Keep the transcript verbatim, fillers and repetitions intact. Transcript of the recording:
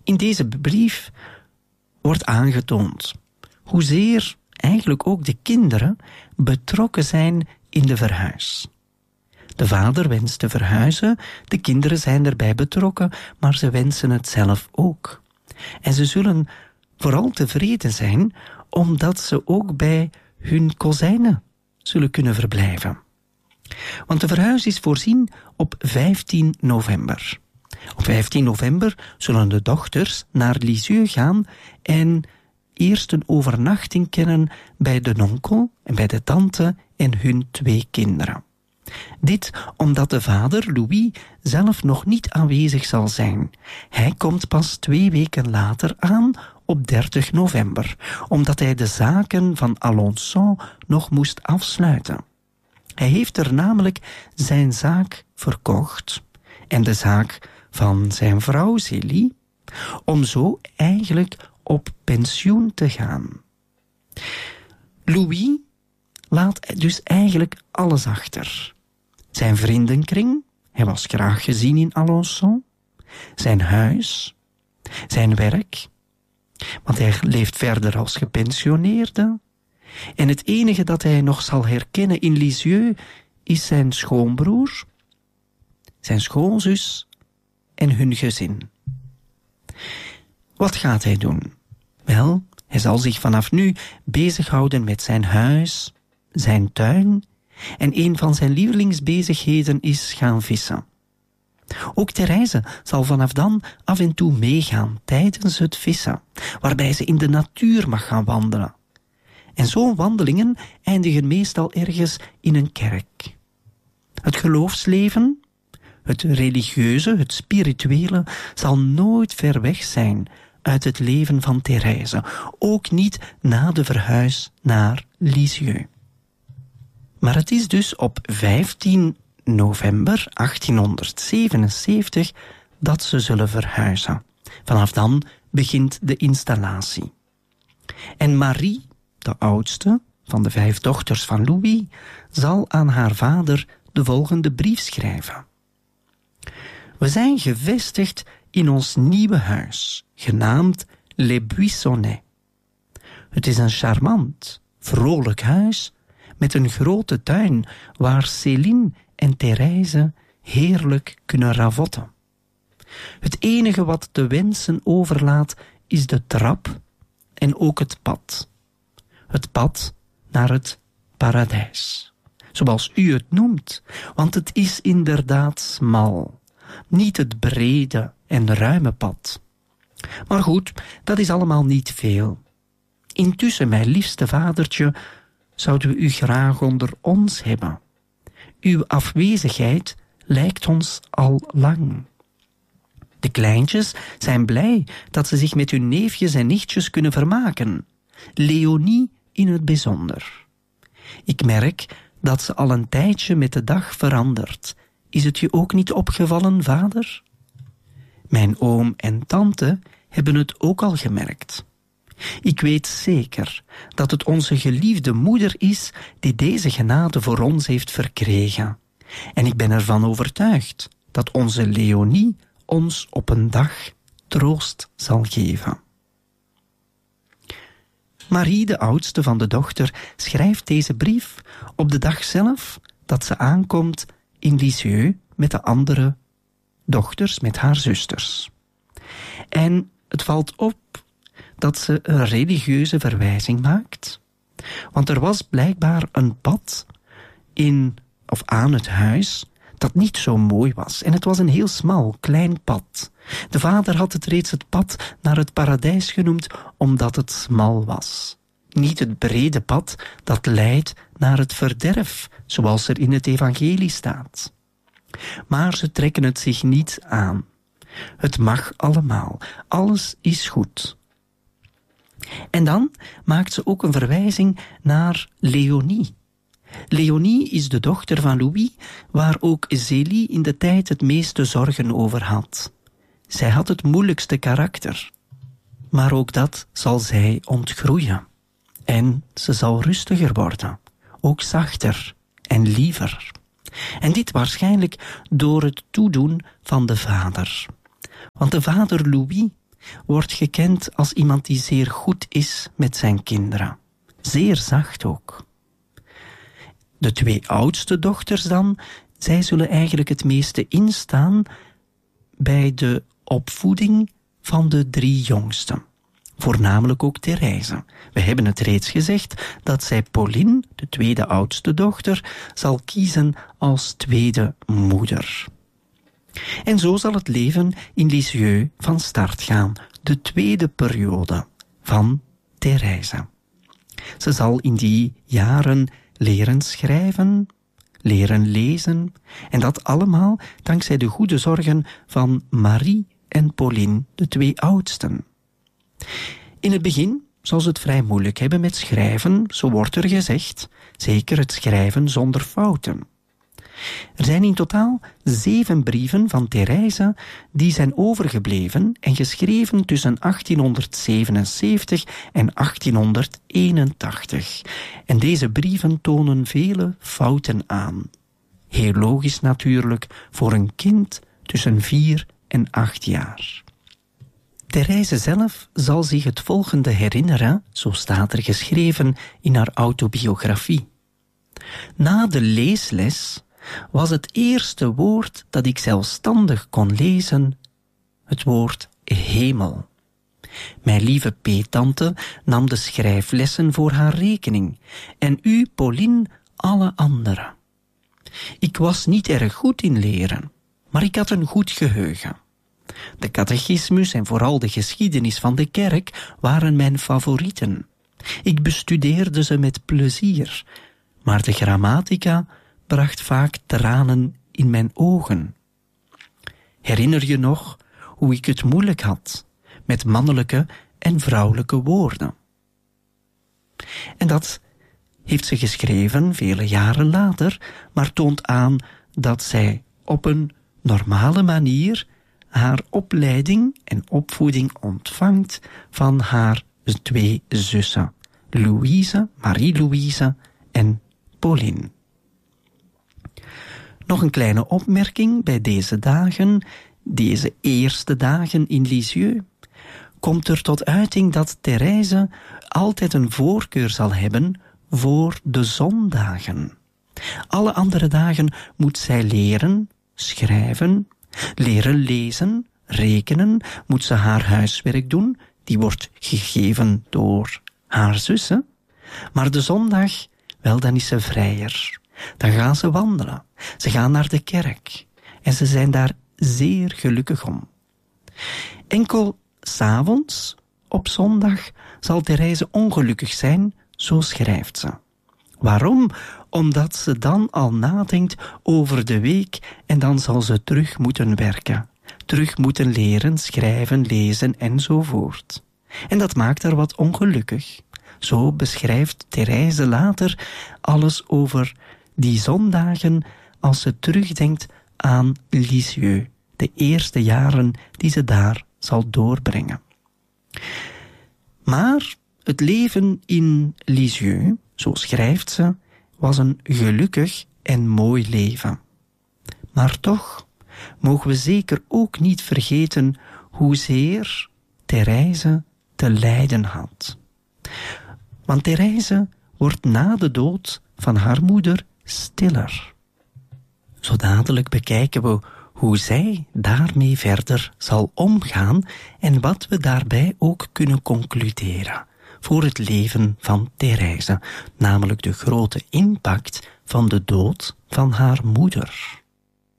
In deze brief wordt aangetoond hoezeer eigenlijk ook de kinderen betrokken zijn in de verhuis. De vader wenst te verhuizen, de kinderen zijn erbij betrokken, maar ze wensen het zelf ook. En ze zullen vooral tevreden zijn, omdat ze ook bij hun kozijnen zullen kunnen verblijven. Want de verhuis is voorzien op vijftien november. Op vijftien november zullen de dochters naar Lisieux gaan en eerst een overnachting kennen bij de onkel en bij de tante en hun twee kinderen. Dit omdat de vader, Louis, zelf nog niet aanwezig zal zijn. Hij komt pas twee weken later aan op dertig november, omdat hij de zaken van Alençon nog moest afsluiten. Hij heeft er namelijk zijn zaak verkocht en de zaak van zijn vrouw Célie, om zo eigenlijk op pensioen te gaan. Louis laat dus eigenlijk alles achter. Zijn vriendenkring, hij was graag gezien in Alençon, zijn huis, zijn werk, want hij leeft verder als gepensioneerde. En het enige dat hij nog zal herkennen in Lisieux is zijn schoonbroer, zijn schoonzus en hun gezin. Wat gaat hij doen? Wel, hij zal zich vanaf nu bezighouden met zijn huis, zijn tuin, en een van zijn lievelingsbezigheden is gaan vissen. Ook Therese zal vanaf dan af en toe meegaan tijdens het vissen, waarbij ze in de natuur mag gaan wandelen. En zo'n wandelingen eindigen meestal ergens in een kerk. Het geloofsleven, het religieuze, het spirituele, zal nooit ver weg zijn uit het leven van Therese, ook niet na de verhuis naar Lisieux. Maar het is dus op vijftien november achttienhonderdzevenenzeventig dat ze zullen verhuizen. Vanaf dan begint de installatie. En Marie, de oudste van de vijf dochters van Louis, zal aan haar vader de volgende brief schrijven. We zijn gevestigd in ons nieuwe huis, genaamd Les Buissonnets. Het is een charmant, vrolijk huis met een grote tuin waar Céline en Therese heerlijk kunnen ravotten. Het enige wat te wensen overlaat is de trap en ook het pad. Het pad naar het paradijs, zoals u het noemt, want het is inderdaad smal, niet het brede en ruime pad. Maar goed, dat is allemaal niet veel. Intussen, mijn liefste vadertje, zouden we u graag onder ons hebben. Uw afwezigheid lijkt ons al lang. De kleintjes zijn blij dat ze zich met hun neefjes en nichtjes kunnen vermaken. Léonie in het bijzonder. Ik merk dat ze al een tijdje met de dag verandert. Is het je ook niet opgevallen, vader? Mijn oom en tante hebben het ook al gemerkt. Ik weet zeker dat het onze geliefde moeder is die deze genade voor ons heeft verkregen. En ik ben ervan overtuigd dat onze Léonie ons op een dag troost zal geven. Marie, de oudste van de dochter, schrijft deze brief op de dag zelf dat ze aankomt in Lisieux met de andere dochters, met haar zusters. En het valt op dat ze een religieuze verwijzing maakt, want er was blijkbaar een pad in of aan het huis dat niet zo mooi was. En het was een heel smal, klein pad. De vader had het reeds het pad naar het paradijs genoemd, omdat het smal was. Niet het brede pad dat leidt naar het verderf, zoals er in het evangelie staat. Maar ze trekken het zich niet aan. Het mag allemaal. Alles is goed. En dan maakt ze ook een verwijzing naar Léonie. Léonie is de dochter van Louis, waar ook Zélie in de tijd het meeste zorgen over had. Zij had het moeilijkste karakter. Maar ook dat zal zij ontgroeien. En ze zal rustiger worden. Ook zachter en liever. En dit waarschijnlijk door het toedoen van de vader. Want de vader Louis wordt gekend als iemand die zeer goed is met zijn kinderen. Zeer zacht ook. De twee oudste dochters dan, zij zullen eigenlijk het meeste instaan bij de opvoeding van de drie jongsten. Voornamelijk ook Therese. We hebben het reeds gezegd dat zij Pauline, de tweede oudste dochter, zal kiezen als tweede moeder. En zo zal het leven in Lisieux van start gaan, de tweede periode van Therese. Ze zal in die jaren leren schrijven, leren lezen, en dat allemaal dankzij de goede zorgen van Marie en Pauline, de twee oudsten. In het begin zal ze het vrij moeilijk hebben met schrijven, zo wordt er gezegd, zeker het schrijven zonder fouten. Er zijn in totaal zeven brieven van Therese die zijn overgebleven en geschreven tussen achttienhonderdzevenenzeventig en achttienhonderdeenentachtig. En deze brieven tonen vele fouten aan. Heel logisch natuurlijk voor een kind tussen vier en acht jaar. Therese zelf zal zich het volgende herinneren, zo staat er geschreven in haar autobiografie. Na de leesles was het eerste woord dat ik zelfstandig kon lezen het woord hemel. Mijn lieve peettante nam de schrijflessen voor haar rekening en u, Pauline, alle anderen. Ik was niet erg goed in leren, maar ik had een goed geheugen. De catechismus en vooral de geschiedenis van de kerk waren mijn favorieten. Ik bestudeerde ze met plezier, maar de grammatica bracht vaak tranen in mijn ogen. Herinner je nog hoe ik het moeilijk had met mannelijke en vrouwelijke woorden? En dat heeft ze geschreven vele jaren later, maar toont aan dat zij op een normale manier haar opleiding en opvoeding ontvangt van haar twee zussen, Louise, Marie-Louise en Pauline. Nog een kleine opmerking bij deze dagen, deze eerste dagen in Lisieux, komt er tot uiting dat Therese altijd een voorkeur zal hebben voor de zondagen. Alle andere dagen moet zij leren, schrijven, leren lezen, rekenen, moet ze haar huiswerk doen, die wordt gegeven door haar zussen. Maar de zondag, wel, dan is ze vrijer. Dan gaan ze wandelen, ze gaan naar de kerk en ze zijn daar zeer gelukkig om. Enkel 's avonds, op zondag, zal Therese ongelukkig zijn, zo schrijft ze. Waarom? Omdat ze dan al nadenkt over de week en dan zal ze terug moeten werken. Terug moeten leren, schrijven, lezen enzovoort. En dat maakt haar wat ongelukkig. Zo beschrijft Therese later alles over die zondagen als ze terugdenkt aan Lisieux, de eerste jaren die ze daar zal doorbrengen. Maar het leven in Lisieux, zo schrijft ze, was een gelukkig en mooi leven. Maar toch mogen we zeker ook niet vergeten hoezeer Therese te lijden had. Want Therese wordt na de dood van haar moeder stiller. Zo dadelijk bekijken we hoe zij daarmee verder zal omgaan en wat we daarbij ook kunnen concluderen voor het leven van Therese, namelijk de grote impact van de dood van haar moeder.